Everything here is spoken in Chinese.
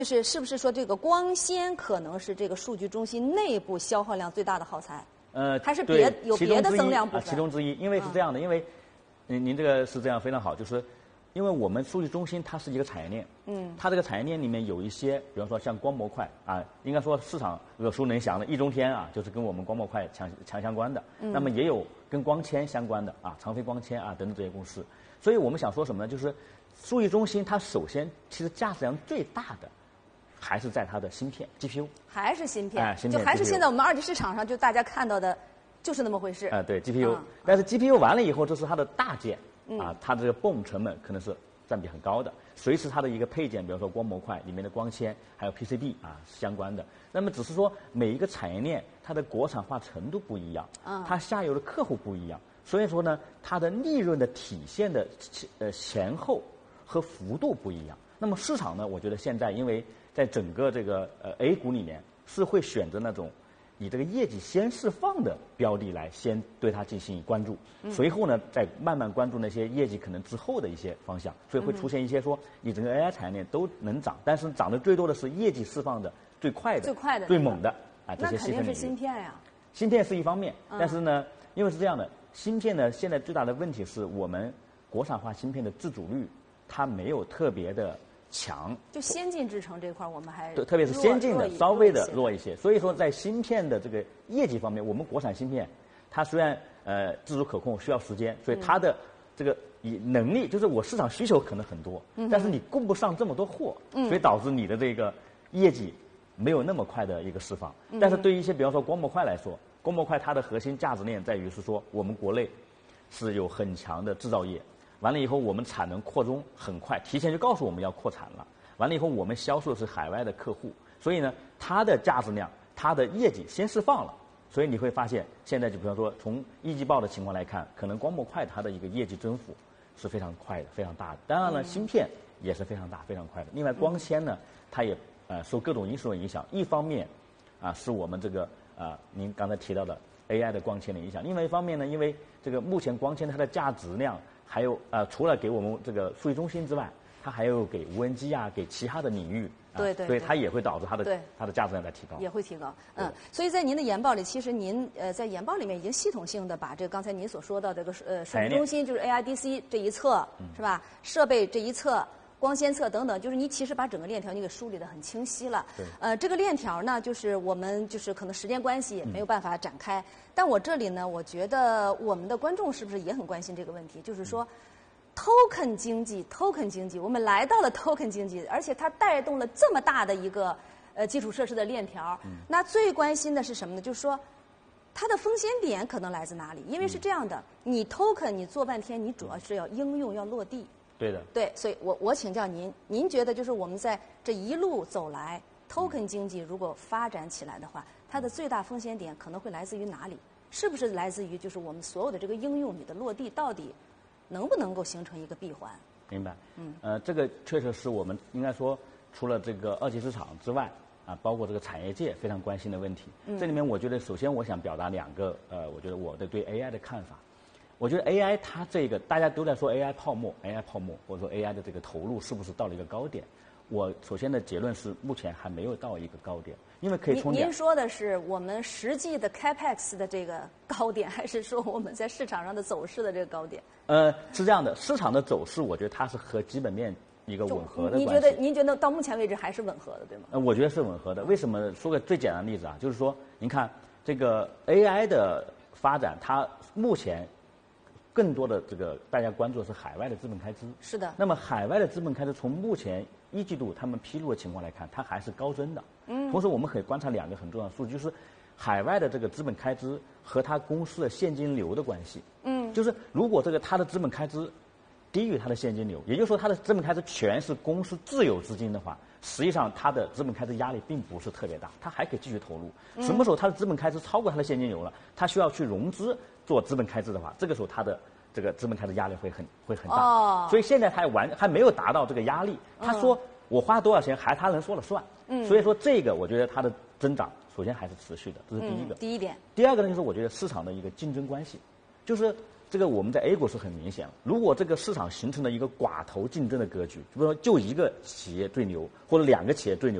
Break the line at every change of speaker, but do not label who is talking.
是不是说这个光纤可能是这个数据中心内部消耗量最大的耗材？还是有别的增量部分？
其中之一，因为是这样的，因为您这个是这样非常好，就是因为我们数据中心它是一个产业链，它这个产业链里面有一些，比方说像光模块啊，应该说市场耳熟能详的易中天啊，就是跟我们光模块强相关的，那么也有跟光纤相关的啊，长飞光纤啊等等这些公司，所以我们想说什么呢？就是数据中心它首先其实价值量最大的。还是在它的芯片 GPU，
还是芯片，
芯片
就还是现在我们二级市场上就大家看到的，就是那么回事。
对 GPU，但是 GPU 完了以后，这是它的大件，它这个泵成本可能是占比很高的，随时它的一个配件，比如说光模块里面的光纤，还有 PCB 相关的。那么只是说每一个产业链它的国产化程度不一样，它下游的客户不一样，所以说呢，它的利润的体现的前后和幅度不一样。那么市场呢，我觉得现在因为在整个这个A 股里面是会选择那种以这个业绩先释放的标的来先对它进行关注，随后呢再慢慢关注那些业绩可能之后的一些方向，所以会出现一些说你整个 AI 产业链都能涨，但是涨得最多的是业绩释放的最快的、最猛的这些细分领域。
那肯定是芯片呀。
芯片是一方面，但是呢，因为是这样的，芯片呢现在最大的问题是我们国产化芯片的自主率它没有特别的强，
就先进制程这块我们还
对，特别是先进的稍微的弱一些。所以说，在芯片的这个业绩方面，我们国产芯片它虽然自主可控需要时间，所以它的这个能力就是我市场需求可能很多，但是你供不上这么多货，所以导致你的这个业绩没有那么快的一个释放。但是对于一些比方说光模块来说，光模块它的核心价值链在于是说我们国内是有很强的制造业。完了以后，我们产能扩充很快，提前就告诉我们要扩产了。完了以后，我们销售是海外的客户，所以呢，它的价值量、它的业绩先释放了。所以你会发现，现在就比方说从一季报的情况来看，可能光模块它的一个业绩增幅是非常快的、非常大的。当然了，芯片也是非常大、非常快的。另外，光纤呢，它也受各种因素的影响。一方面是我们这个您刚才提到的 AI 的光纤的影响；另外一方面呢，因为这个目前光纤它的价值量。还有除了给我们这个数据中心之外，它还有给无人机给其他的领域，
对，
所以它也会导致它的价值量在提高，
也会提高。所以在您的研报里，其实您在研报里面已经系统性的把这个刚才您所说到这个数据中心就是 AIDC 这一侧是吧？设备这一侧。光纤侧等等，就是你其实把整个链条你给梳理得很清晰了。这个链条呢，就是我们就是可能时间关系没有办法展开。但我这里呢，我觉得我们的观众是不是也很关心这个问题？就是说 ，token 经济，我们来到了 token 经济，而且它带动了这么大的一个基础设施的链条。那最关心的是什么呢？就是说，它的风险点可能来自哪里？因为是这样的，你 token 你做半天，你主要是要应用要落地。
对的，
对，所以我请教您，您觉得就是我们在这一路走来，token 经济如果发展起来的话，它的最大风险点可能会来自于哪里？是不是来自于就是我们所有的这个应用你的落地到底能不能够形成一个闭环？
明白。这个确实是我们应该说除了这个二级市场之外包括这个产业界非常关心的问题。这里面我觉得首先我想表达两个我觉得我的对 AI 的看法。我觉得 AI 它这个大家都在说 AI 泡沫，或者说 AI 的这个投入是不是到了一个高点？我首先的结论是目前还没有到一个高点，因为可以从
您说的是我们实际的 capex 的这个高点，还是说我们在市场上的走势的这个高点？
是这样的，市场的走势我觉得它是和基本面一个吻合的关系。
您觉得到目前为止还是吻合的，对吗？
我觉得是吻合的。为什么？说个最简单的例子就是说，您看这个 AI 的发展，它目前更多的这个大家关注的是海外的资本开支。
是的。
那么海外的资本开支从目前一季度他们披露的情况来看，它还是高增的。同时我们可以观察两个很重要的数据，就是海外的这个资本开支和它公司的现金流的关系。就是如果这个它的资本开支低于它的现金流，也就是说它的资本开支全是公司自有资金的话，实际上它的资本开支压力并不是特别大，它还可以继续投入。什么时候它的资本开支超过它的现金流了，它需要去融资做资本开支的话，这个时候它的这个资本开支压力会很大。所以现在还没有达到这个压力。他说我花多少钱还他能说了算。所以说这个我觉得它的增长首先还是持续的，这是第一个。
第一点。
第二个呢，就是我觉得市场的一个竞争关系，就是这个我们在 A 股是很明显了。如果这个市场形成了一个寡头竞争的格局，比如说就一个企业最牛，或者2个企业最牛。